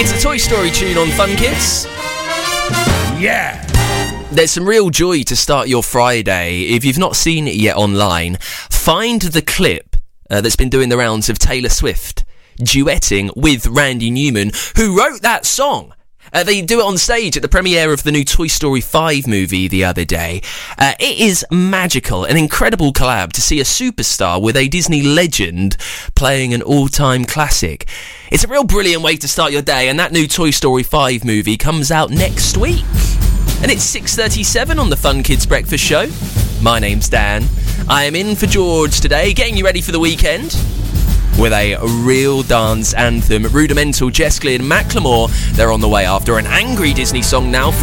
It's a Toy Story tune on Fun Kids. Yeah! There's some real joy to start your Friday. If you've not seen it yet online, find the clip that's been doing the rounds of Taylor Swift duetting with Randy Newman, who wrote that song. They do it on stage at the premiere of the new Toy Story 5 movie the other day. It is magical, an incredible collab to see a superstar with a Disney legend playing an all-time classic. It's a real brilliant way to start your day, and that new Toy Story 5 movie comes out next week. And it's 6:37 on the Fun Kids Breakfast Show. My name's Dan. I am in for George today, getting you ready for the weekend with a real dance anthem. Rudimental, Jess Glynn, Macklemore. They're on the way after an angry Disney song now from